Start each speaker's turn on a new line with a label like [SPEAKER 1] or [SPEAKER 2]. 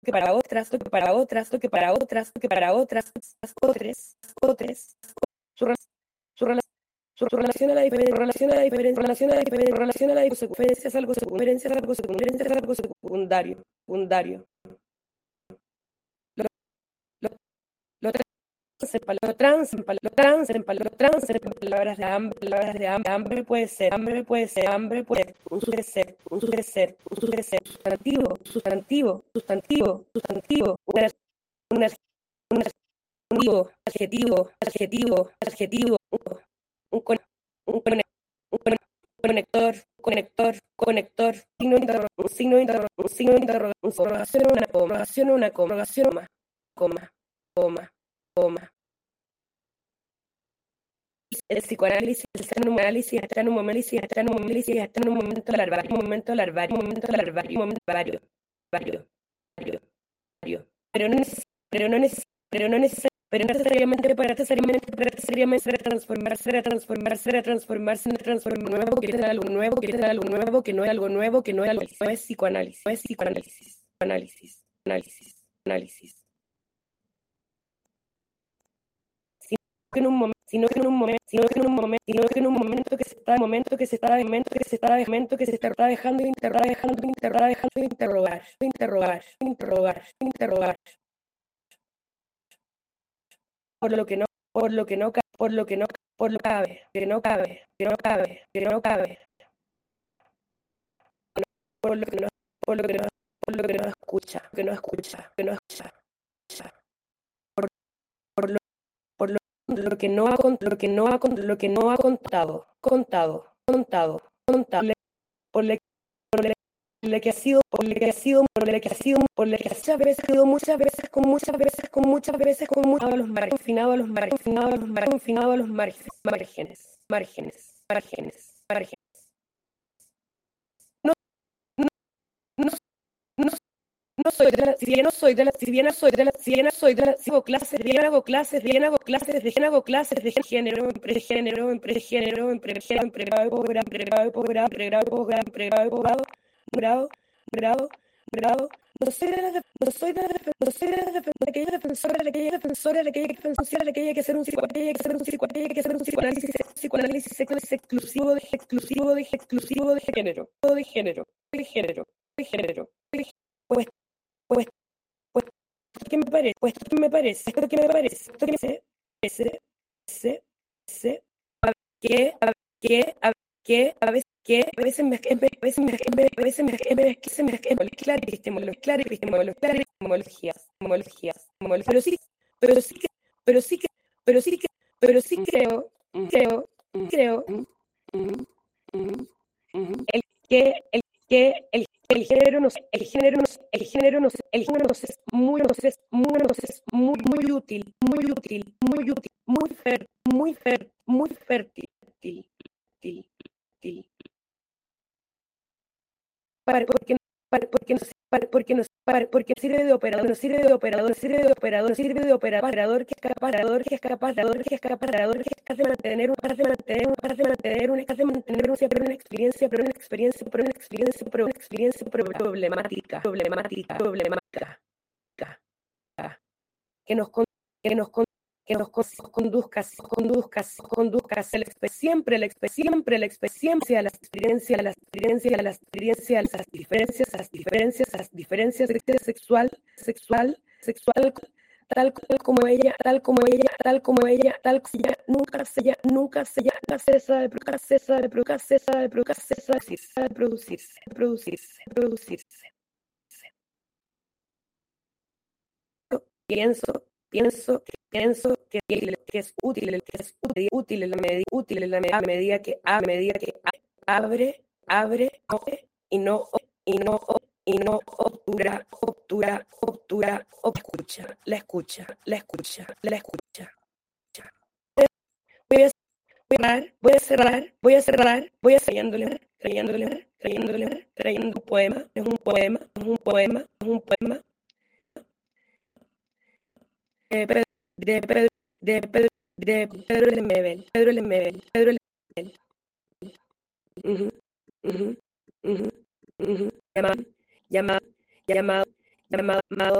[SPEAKER 1] que para otras, lo que para otras, lo que para otras, lo que para otras, otras, su relación su relación a la diferencia, relación a la diferencia es algo secundario, secundario. Lo palabras de hambre puede ser, un sustantivo, un adjetivo, un conector, signo de interrogación, una coma. El psicoanálisis está en un momento larvario, pero no necesariamente para transformarse en nuevo, que es algo nuevo, que no es algo nuevo, que no es psicoanálisis, análisis. En un momento, sino que en un momento que se está dejando interrogar, por lo que no cabe, por lo que no escucha, lo que no ha contado, por lo que ha sido, muchas veces a los márgenes. No, no, no, no soy de la, si bien hago clases de género, grado, no soy de aquella defensora de que hay que ser un psicoanálisis exclusivo de género. Pues, ¿qué me parece? Que a veces me pero sí creo el que el género no es muy útil, muy fértil, porque sirve de operador, que es capaz de mantener una experiencia problemática, que nos conduzca siempre la experiencia a las diferencias sexual, tal como ella, nunca cesa de producirse. Pienso que es útil en la medida que abre y no obtura, la escucha. Voy a cerrar trayendo un poema, es un poema de Pedro Lemebel. Llamado llamado